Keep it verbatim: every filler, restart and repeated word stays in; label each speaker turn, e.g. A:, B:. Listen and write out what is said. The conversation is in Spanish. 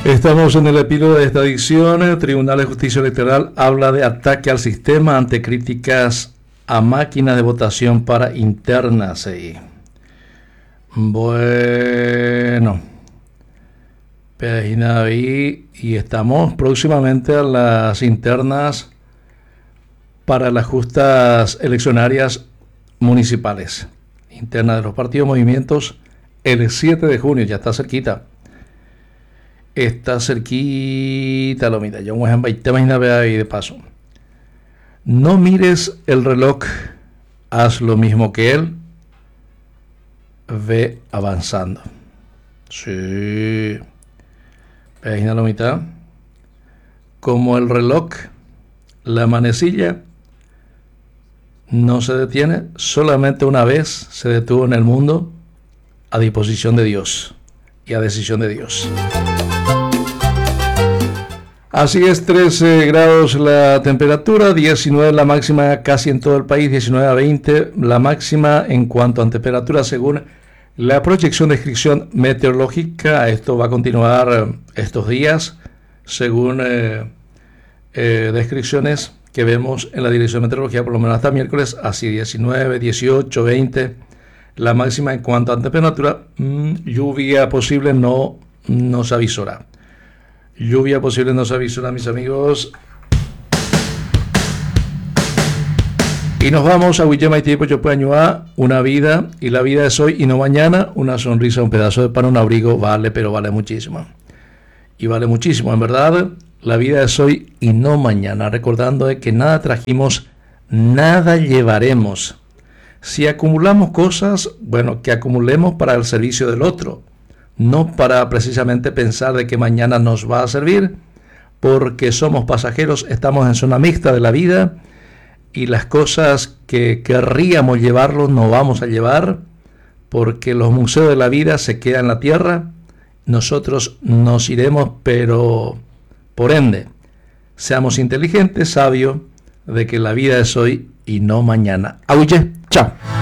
A: Estamos en el epílogo de esta edición. El Tribunal de Justicia Electoral habla de ataque al sistema ante críticas a máquinas de votación para internas. Y bueno, página ahí, y estamos próximamente a las internas para las justas eleccionarias municipales, internas de los partidos movimientos, el siete de junio, ya está cerquita. Está cerquita, lo mira. Yo voy a imaginar ahí de paso. No mires el reloj, haz lo mismo que él. Ve avanzando. Sí. Página la mitad. Como el reloj, la manecilla no se detiene, solamente una vez se detuvo en el mundo, a disposición de Dios y a decisión de Dios. Así es, trece grados la temperatura, diecinueve la máxima casi en todo el país, diecinueve a veinte la máxima en cuanto a temperatura según la proyección de descripción meteorológica. Esto va a continuar estos días según eh, eh, descripciones que vemos en la dirección de meteorología, por lo menos hasta miércoles, así diecinueve, dieciocho, veinte la máxima en cuanto a temperatura. Mmm, lluvia posible no, no se avisora. Lluvia posible no se avisora, mis amigos. Y nos vamos a Huillema y Tiempo Chopuañua, una vida, y la vida es hoy y no mañana, una sonrisa, un pedazo de pan, un abrigo, vale, pero vale muchísimo. Y vale muchísimo, en verdad, la vida es hoy y no mañana, recordando de que nada trajimos, nada llevaremos. Si acumulamos cosas, bueno, que acumulemos para el servicio del otro, no para precisamente pensar de que mañana nos va a servir, porque somos pasajeros, estamos en zona mixta de la vida y las cosas que querríamos llevarlos no vamos a llevar, porque los museos de la vida se quedan en la tierra, nosotros nos iremos, pero por ende, seamos inteligentes, sabios, de que la vida es hoy y no mañana. Auye, chao.